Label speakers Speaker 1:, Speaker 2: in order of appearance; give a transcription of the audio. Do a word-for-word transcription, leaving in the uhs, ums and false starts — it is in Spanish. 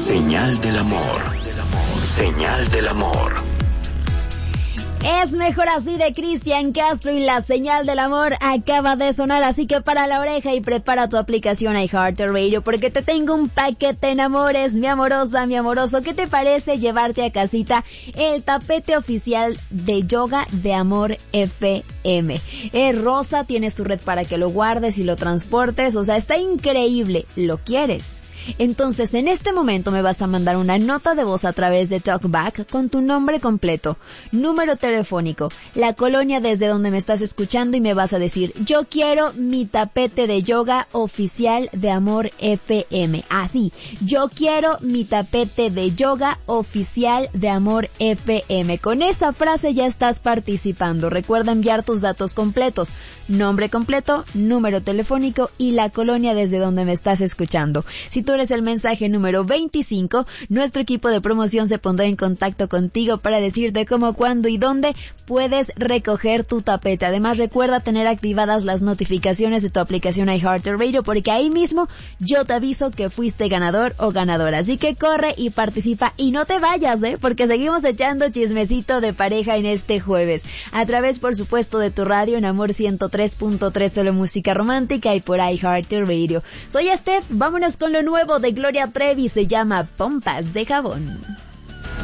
Speaker 1: Señal del amor. Señal del amor.
Speaker 2: Es mejor así de Cristian Castro y la señal del amor acaba de sonar, así que para la oreja y prepara tu aplicación iHeartRadio porque te tengo un paquete en amores, mi amorosa, mi amoroso. ¿Qué te parece llevarte a casita el tapete oficial de yoga de Amor F M? Es rosa, tiene su red para que lo guardes y lo transportes, o sea, está increíble. ¿Lo quieres? Entonces, en este momento me vas a mandar una nota de voz a través de TalkBack con tu nombre completo, número telefónico, la colonia desde donde me estás escuchando y me vas a decir, yo quiero mi tapete de yoga oficial de Amor F M. Así, yo quiero mi tapete de yoga oficial de Amor F M. Con esa frase ya estás participando. Recuerda enviar tus datos completos, nombre completo, número telefónico y la colonia desde donde me estás escuchando. Si tú eres el mensaje número veinticinco, nuestro equipo de promoción se pondrá en contacto contigo para decirte cómo, cuándo y dónde puedes recoger tu tapete. Además, recuerda tener activadas las notificaciones de tu aplicación iHeartRadio porque ahí mismo yo te aviso que fuiste ganador o ganadora. Así que corre y participa y no te vayas, ¿eh? Porque seguimos echando chismecito de pareja en este jueves. A través, por supuesto, de tu radio en Amor ciento tres punto tres, solo música romántica y por iHeartRadio. Soy Steph, vámonos con lo nuevo de Gloria Trevi, se llama Pompas de Jabón.